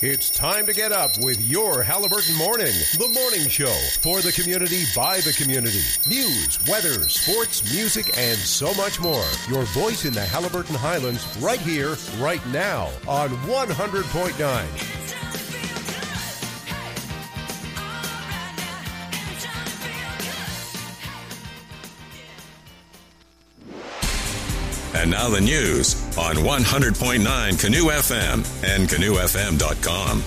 It's time to get up with your Halliburton Morning, the morning show for the community, by the community. News, weather, sports, music, and so much more. Your voice in the Halliburton Highlands right here, right now on 100.9. And now the news on 100.9 Canoe FM and canoefm.com.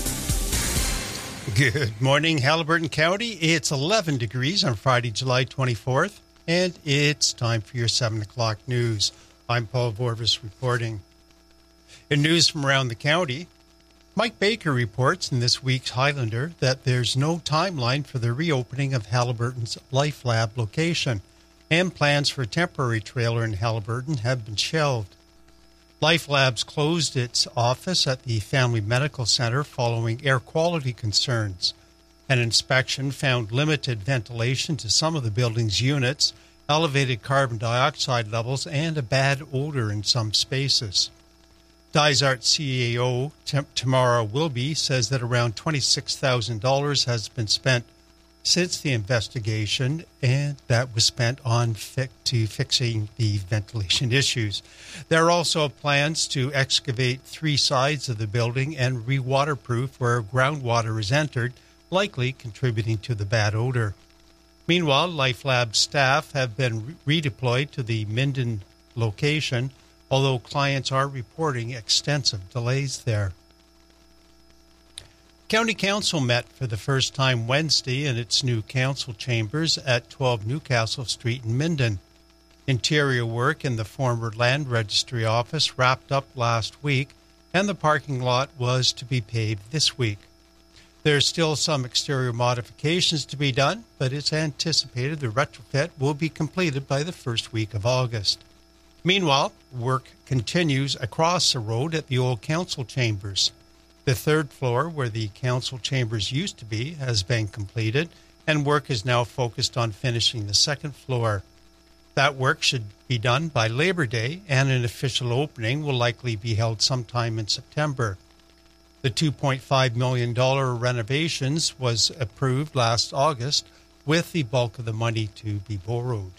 Good morning, Halliburton County. It's 11 degrees on Friday, July 24th, and it's time for your 7 o'clock news. I'm Paul Vorvis reporting. In news from around the county, Mike Baker reports in this week's Highlander that there's no timeline for the reopening of Halliburton's Life Lab location, and plans for a temporary trailer in Halliburton have been shelved. Life Labs closed its office at the Family Medical Center following air quality concerns. An inspection found limited ventilation to some of the building's units, elevated carbon dioxide levels, and a bad odor in some spaces. Dysart CAO Tamara Wilby says that around $26,000 has been spent since the investigation, and that was spent on fixing the ventilation issues. There are also plans to excavate 3 sides of the building and re-waterproof where groundwater is entered, likely contributing to the bad odor. Meanwhile, Life Lab staff have been redeployed to the Minden location, although clients are reporting extensive delays there. County Council met for the first time Wednesday in its new council chambers at 12 Newcastle Street in Minden. Interior work in the former Land Registry office wrapped up last week, and the parking lot was to be paved this week. There's still some exterior modifications to be done, but it's anticipated the retrofit will be completed by the first week of August. Meanwhile, work continues across the road at the old council chambers. The third floor, where the council chambers used to be, has been completed, and work is now focused on finishing the second floor. That work should be done by Labor Day, and an official opening will likely be held sometime in September. The $2.5 million renovations was approved last August, with the bulk of the money to be borrowed.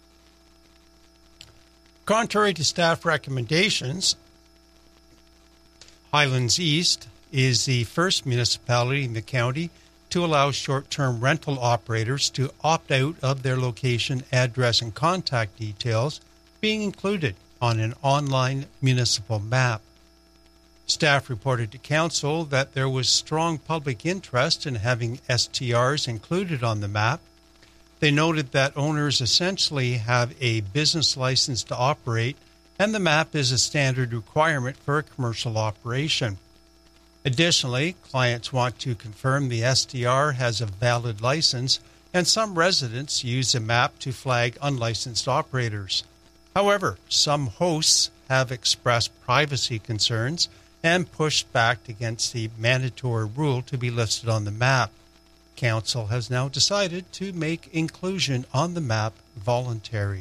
Contrary to staff recommendations, Highlands East is the first municipality in the county to allow short-term rental operators to opt out of their location, address, and contact details being included on an online municipal map. Staff reported to council that there was strong public interest in having STRs included on the map. They noted that owners essentially have a business license to operate, and the map is a standard requirement for a commercial operation. Additionally, clients want to confirm the STR has a valid license, and some residents use a map to flag unlicensed operators. However, some hosts have expressed privacy concerns and pushed back against the mandatory rule to be listed on the map. Council has now decided to make inclusion on the map voluntary.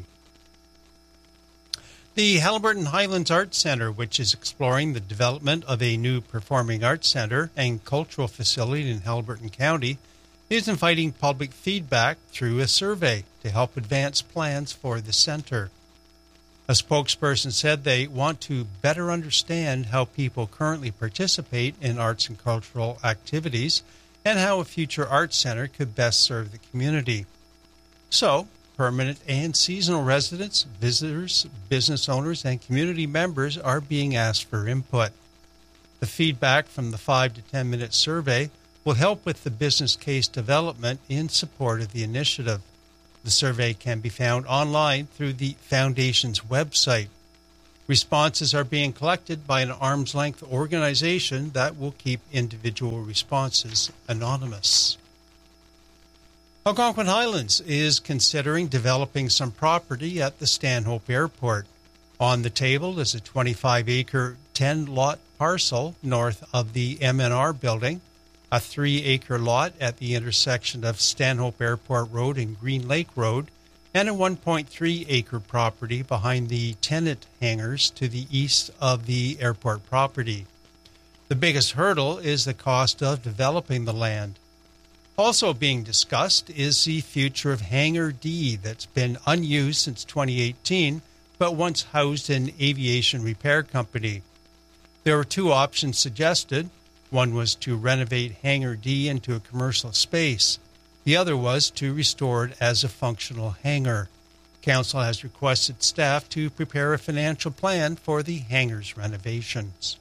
The Halliburton Highlands Arts Centre, which is exploring the development of a new performing arts centre and cultural facility in Halliburton County, is inviting public feedback through a survey to help advance plans for the centre. A spokesperson said they want to better understand how people currently participate in arts and cultural activities and how a future arts centre could best serve the community. So, permanent and seasonal residents, visitors, business owners, and community members are being asked for input. The feedback from the 5 to 10 minute survey will help with the business case development in support of the initiative. The survey can be found online through the Foundation's website. Responses are being collected by an arm's-length organization that will keep individual responses anonymous. Algonquin Highlands is considering developing some property at the Stanhope Airport. On the table is a 25-acre, 10-lot parcel north of the MNR building, a 3-acre lot at the intersection of Stanhope Airport Road and Green Lake Road, and a 1.3-acre property behind the tenant hangars to the east of the airport property. The biggest hurdle is the cost of developing the land. Also being discussed is the future of Hangar D that's been unused since 2018, but once housed an aviation repair company. There were two options suggested. One was to renovate Hangar D into a commercial space. The other was to restore it as a functional hangar. Council has requested staff to prepare a financial plan for the hangar's renovations.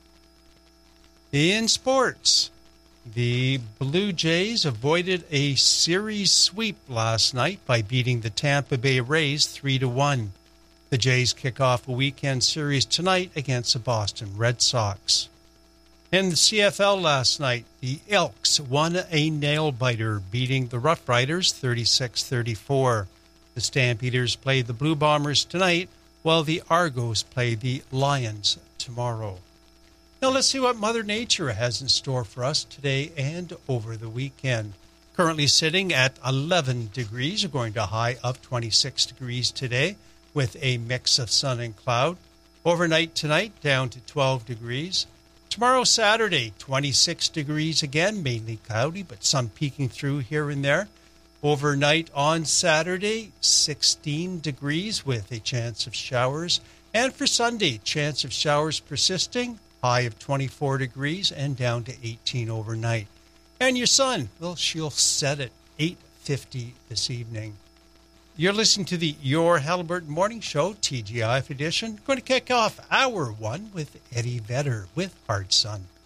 In sports, the Blue Jays avoided a series sweep last night by beating the Tampa Bay Rays 3-1. The Jays kick off a weekend series tonight against the Boston Red Sox. In the CFL last night, the Elks won a nail-biter, beating the Rough Riders 36-34. The Stampeders play the Blue Bombers tonight, while the Argos play the Lions tomorrow. Now let's see what Mother Nature has in store for us today and over the weekend. Currently sitting at 11 degrees. We're going to a high of 26 degrees today with a mix of sun and cloud. Overnight tonight down to 12 degrees. Tomorrow, Saturday, 26 degrees again, mainly cloudy, but sun peeking through here and there. Overnight on Saturday, 16 degrees with a chance of showers. And for Sunday, chance of showers persisting, high of 24 degrees and down to 18 overnight. And your sun, well, she'll set at 8:50 this evening. You're listening to the Your Halliburton Morning Show, TGIF edition. Going to kick off hour one with Eddie Vedder with Hard Sun.